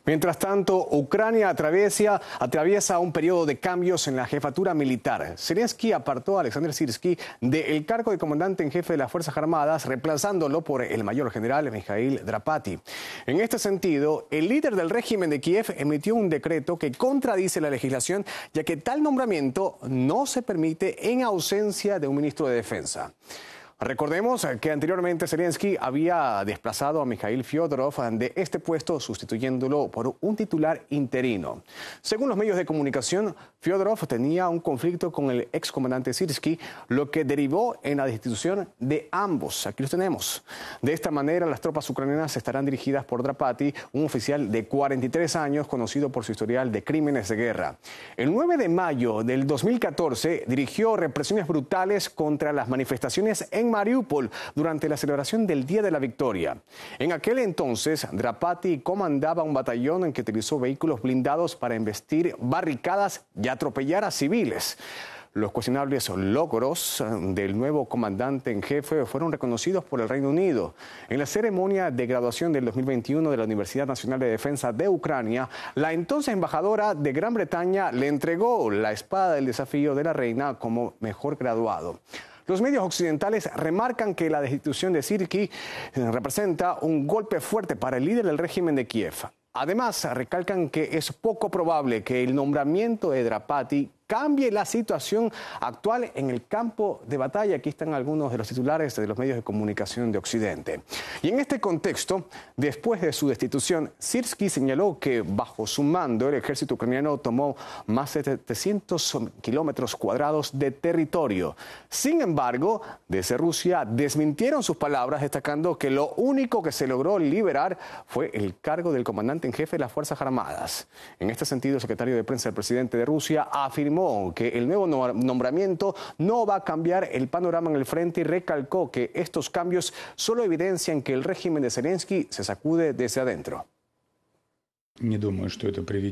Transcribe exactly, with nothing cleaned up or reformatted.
Mientras tanto, Ucrania atraviesa, atraviesa un periodo de cambios en la jefatura militar. Zelensky apartó a Alexander Syrski del cargo de comandante en jefe de las Fuerzas Armadas, reemplazándolo por el mayor general Mikhail Drapati. En este sentido, el líder del régimen de Kiev emitió un decreto que contradice la legislación, ya que tal nombramiento no se permite en ausencia de un ministro de Defensa. Recordemos que anteriormente Zelensky había desplazado a Mikhail Fyodorov de este puesto, sustituyéndolo por un titular interino. Según los medios de comunicación, Fyodorov tenía un conflicto con el excomandante Syrski, lo que derivó en la destitución de ambos. Aquí los tenemos. De esta manera, las tropas ucranianas estarán dirigidas por Drapati, un oficial de cuarenta y tres años conocido por su historial de crímenes de guerra. El nueve de mayo del dos mil catorce dirigió represiones brutales contra las manifestaciones en Mariupol durante la celebración del Día de la Victoria. En aquel entonces, Drapati comandaba un batallón en que utilizó vehículos blindados para embestir barricadas y atropellar a civiles. Los cuestionables logros del nuevo comandante en jefe fueron reconocidos por el Reino Unido. En la ceremonia de graduación del dos mil veintiuno de la Universidad Nacional de Defensa de Ucrania, la entonces embajadora de Gran Bretaña le entregó la espada del desafío de la reina como mejor graduado. Los medios occidentales remarcan que la destitución de Syrski representa un golpe fuerte para el líder del régimen de Kiev. Además, recalcan que es poco probable que el nombramiento de Drapati cambie la situación actual en el campo de batalla. Aquí están algunos de los titulares de los medios de comunicación de Occidente. Y en este contexto, después de su destitución, Syrski señaló que bajo su mando el ejército ucraniano tomó más de setecientos kilómetros cuadrados de territorio. Sin embargo, desde Rusia desmintieron sus palabras, destacando que lo único que se logró liberar fue el cargo del comandante en jefe de las Fuerzas Armadas. En este sentido, el secretario de prensa del presidente de Rusia afirmó que el nuevo nombramiento no va a cambiar el panorama en el frente y recalcó que estos cambios solo evidencian que el régimen de Zelensky se sacude desde adentro.